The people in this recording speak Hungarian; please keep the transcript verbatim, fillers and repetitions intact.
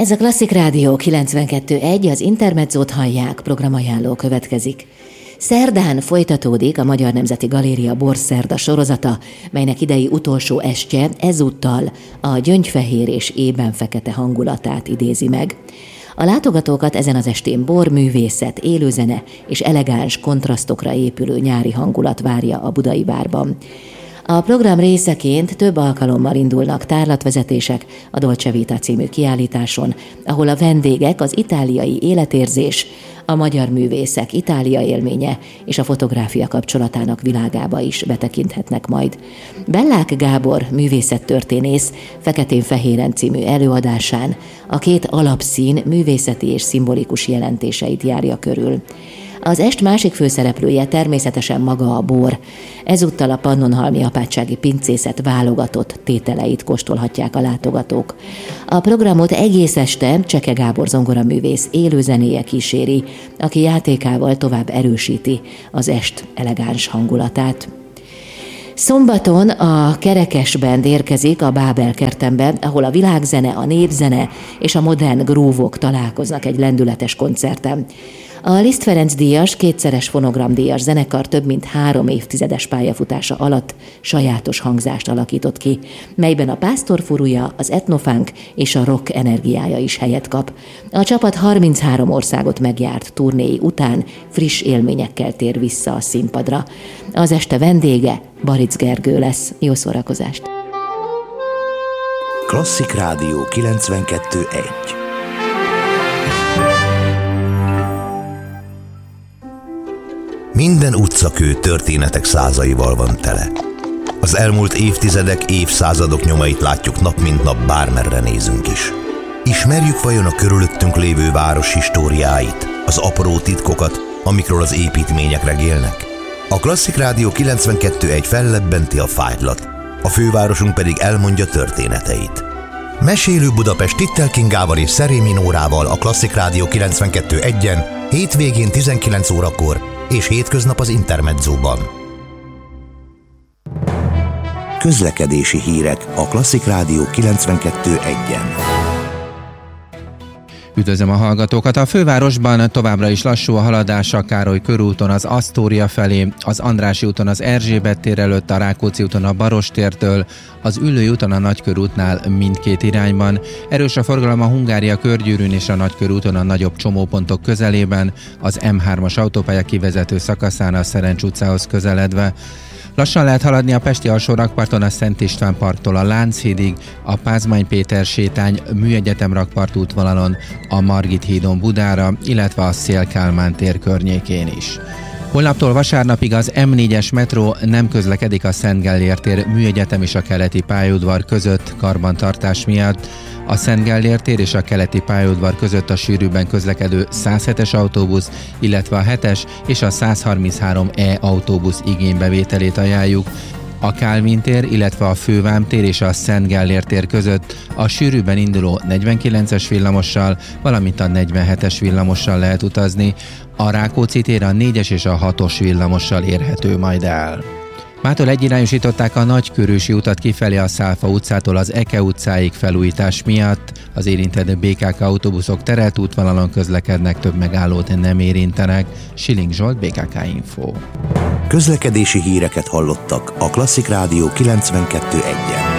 Ez a Klasszik Rádió kilencvenkettő egy, az Intermezzót hallják, programajánló következik. Szerdán folytatódik a Magyar Nemzeti Galéria Borszerda sorozata, melynek idei utolsó estje ezúttal a gyöngyfehér és ében fekete hangulatát idézi meg. A látogatókat ezen az estén borművészet, élőzene és elegáns kontrasztokra épülő nyári hangulat várja a Budai Várban. A program részeként több alkalommal indulnak tárlatvezetések a Dolce Vita című kiállításon, ahol a vendégek az itáliai életérzés, a magyar művészek Itália élménye és a fotográfia kapcsolatának világába is betekinthetnek majd. Bellák Gábor művészettörténész Feketén-fehéren című előadásán a két alapszín művészeti és szimbolikus jelentéseit járja körül. Az est másik főszereplője természetesen maga a bor. Ezúttal a Pannonhalmi apátsági pincészet válogatott tételeit kóstolhatják a látogatók. A programot egész este Cseke Gábor zongoraművész élőzenéje kíséri, aki játékával tovább erősíti az est elegáns hangulatát. Szombaton a Kerekes-band érkezik a Bábel kertembe, ahol a világzene, a népzene és a modern grúvok találkoznak egy lendületes koncerten. A Liszt Ferenc díjas, kétszeres fonogramdíjas zenekar több mint három évtizedes pályafutása alatt sajátos hangzást alakított ki, melyben a pásztorfurúja, az etnofunk és a rock energiája is helyet kap. A csapat harminchárom országot megjárt turnéi után friss élményekkel tér vissza a színpadra. Az este vendége Baric Gergő lesz. Jó szórakozást! Klasszik Rádió kilencvenkettő egy. Minden utcakő történetek százaival van tele. Az elmúlt évtizedek, évszázadok nyomait látjuk nap mint nap, bármerre nézünk is. Ismerjük vajon a körülöttünk lévő város históriáit, az apró titkokat, amikről az építmények regélnek? A Klasszik Rádió kilencvenkettő egy fellebbenti a fájtlat, a fővárosunk pedig elmondja történeteit. Mesélő Budapest Tittel Kingával és Szerémi Nórával a Klasszik Rádió kilencvenkettő egyen, hétvégén tizenkilenc órakor, és hétköznap az Intermezzóban. Közlekedési hírek a Klasszik Rádió kilencvenkettő egyen. Üdvözlöm a hallgatókat! A fővárosban továbbra is lassú a haladás a Károly körúton az Asztória felé, az Andrássy úton az Erzsébet tér előtt, a Rákóczi úton a Barostértől, az Üllői úton a Nagykörútnál mindkét irányban. Erős a forgalom a Hungária körgyűrűn és a Nagykörúton a nagyobb csomópontok közelében, az em hármas autópálya kivezető szakaszán a Szerencs utcához közeledve. Lassan lehet haladni a pesti alsórakparton a Szent István parktól a Lánchídig, a Pázmány Péter sétány Műegyetem rakpart útvonalon, a Margit hídon Budára, illetve a Széll Kálmán tér környékén is. Holnaptól vasárnapig az em négyes metró nem közlekedik a Szent Gellért tér Műegyetem és a Keleti pályaudvar között karbantartás miatt. A Szent Gellért tér és a Keleti pályaudvar között a sűrűbben közlekedő száz hetes autóbusz, illetve a hetes és a száz harminchárom E autóbusz igénybevételét ajánljuk. A Kálvin tér, illetve a Fővám tér és a Szent Gellért tér között a sűrűbben induló negyvenkilences villamossal, valamint a negyvenhetes villamossal lehet utazni. A Rákóczi tér a négyes és a hatos villamossal érhető majd el. Mától egyirányosították a Nagykörősi utat kifelé a Szálfa utcától az Eke utcáig felújítás miatt. Az érintett bé ká ká autóbuszok terelt útvonalon közlekednek, több megállót nem érintenek. Siling Zsolt, bé ká ká Info. Közlekedési híreket hallottak a Klasszik Rádió kilencvenkettő egyen.